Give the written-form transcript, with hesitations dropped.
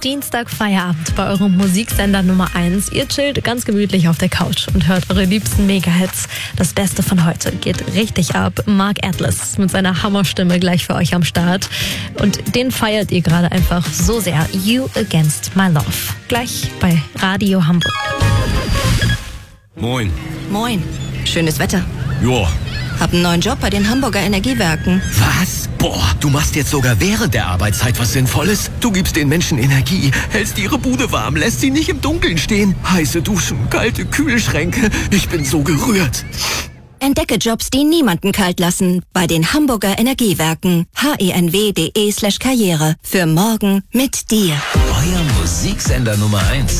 Dienstag Feierabend bei eurem Musiksender Nummer 1. Ihr chillt ganz gemütlich auf der Couch und hört eure liebsten Mega-Hits. Das Beste von heute geht richtig ab. Mark Atlas mit seiner Hammerstimme gleich für euch am Start. Und den feiert ihr gerade einfach so sehr. You Against My Love. Gleich bei Radio Hamburg. Moin. Moin. Schönes Wetter. Joa. Hab einen neuen Job bei den Hamburger Energiewerken. Was? Boah, du machst jetzt sogar während der Arbeitszeit was Sinnvolles? Du gibst den Menschen Energie, hältst ihre Bude warm, lässt sie nicht im Dunkeln stehen. Heiße Duschen, kalte Kühlschränke. Ich bin so gerührt. Entdecke Jobs, die niemanden kalt lassen. Bei den Hamburger Energiewerken. henw.de/karriere. Für morgen mit dir. Euer Musiksender Nummer 1.